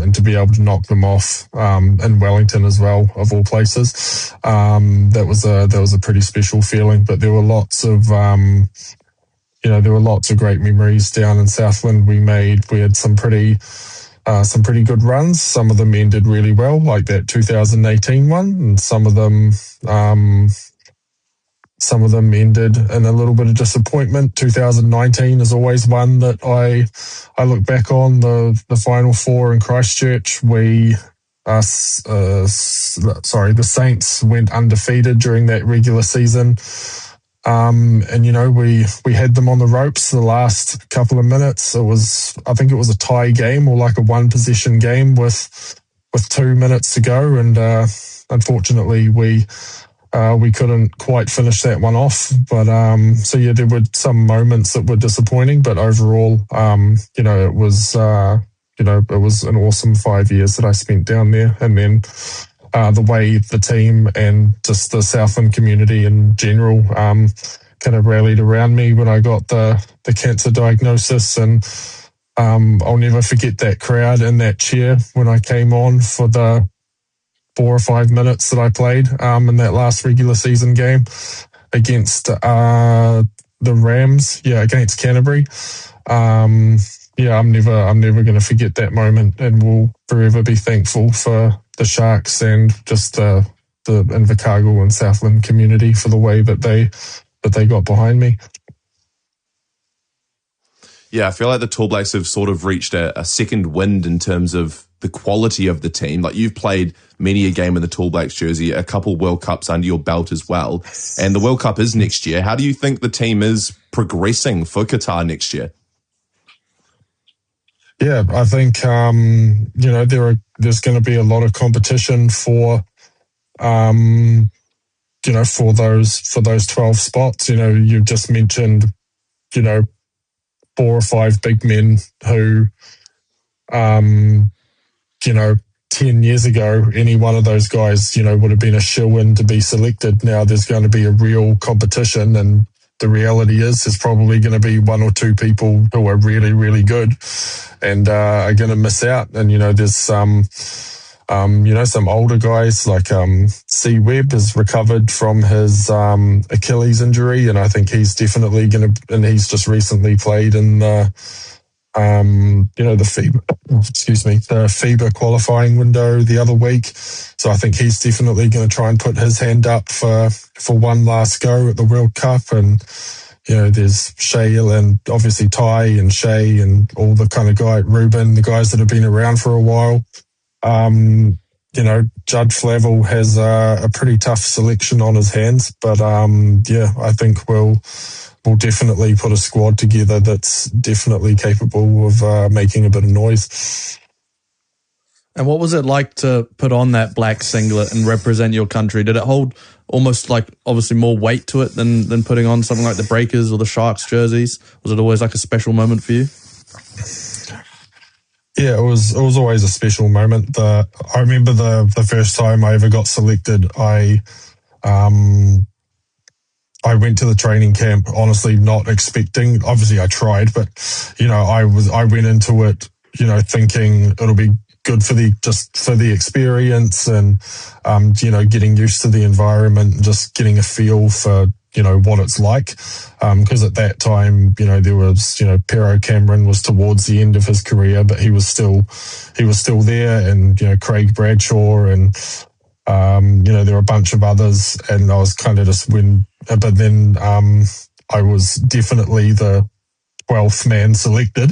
and to be able to knock them off in Wellington as well, of all places. That was a pretty special feeling. But there were lots of great memories down in Southland. We had some pretty good runs. Some of them ended really well, like that 2018 one, and some of them ended in a little bit of disappointment. 2019 is always one that I look back on. The Final Four in Christchurch, the Saints went undefeated during that regular season. And we had them on the ropes the last couple of minutes. I think it was a tie game, or like a one possession game with 2 minutes to go, and unfortunately we couldn't quite finish that one off. But there were some moments that were disappointing, but overall, it was an awesome 5 years that I spent down there. And then the way the team and just the Southland community in general kind of rallied around me when I got the cancer diagnosis. And I'll never forget that crowd in that chair when I came on for the 4 or 5 minutes that I played in that last regular season game against the Rams, against Canterbury. I'm never going to forget that moment, and will forever be thankful for the Sharks and just the Invercargill and Southland community for the way that they got behind me. Yeah, I feel like the Tall Blacks have sort of reached a second wind in terms of the quality of the team. Like, you've played many a game in the Tall Blacks jersey, a couple World Cups under your belt as well. And the World Cup is next year. How do you think the team is progressing for Qatar next year? Yeah, I think, there's going to be a lot of competition for those 12 spots. You've just mentioned, 4 or 5 big men who, 10 years ago, any one of those guys, would have been a shoo-in to be selected. Now there's going to be a real competition, and the reality is there's probably going to be 1 or 2 people who are really, really good and are going to miss out. And, there's some older guys like C. Webb has recovered from his Achilles injury, and I think he's definitely going to, and he's just recently played in the FIBA qualifying window the other week. So I think he's definitely going to try and put his hand up for one last go at the World Cup. And, there's Shea and obviously Ty and Shea and all the kind of Ruben, the guys that have been around for a while. Judd Flavel has a pretty tough selection on his hands, but I think we'll definitely put a squad together that's definitely capable of making a bit of noise. And what was it like to put on that black singlet and represent your country? Did it hold almost like obviously more weight to it than putting on something like the Breakers or the Sharks jerseys? Was it always like a special moment for you? Yeah, it was always a special moment. I remember the first time I ever got selected, I went to the training camp, honestly not expecting. Obviously, I tried, but I went into it, thinking it'll be good for the experience and getting used to the environment and just getting a feel for what it's like. Because at that time, there was, Pero Cameron was towards the end of his career, but he was still there, and Craig Bradshaw and there were a bunch of others, and I was kind of but then I was definitely the 12th man selected.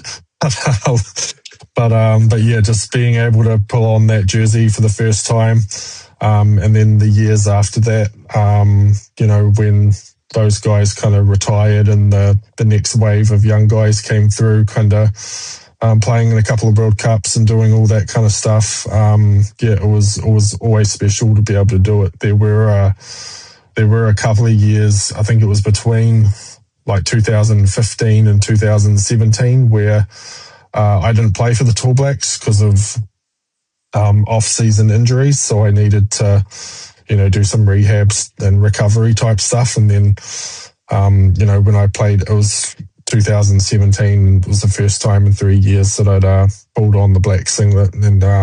But yeah, just being able to pull on that jersey for the first time, and then the years after that, when those guys kind of retired and the next wave of young guys came through, kind of playing in a couple of World Cups and doing all that kind of stuff. It was always special to be able to do it. There were a couple of years, I think it was between like 2015 and 2017, where I didn't play for the Tall Blacks because of off-season injuries. So I needed to, do some rehabs and recovery type stuff. And then, when I played, it was 2017 was the first time in 3 years that I'd pulled on the black singlet, and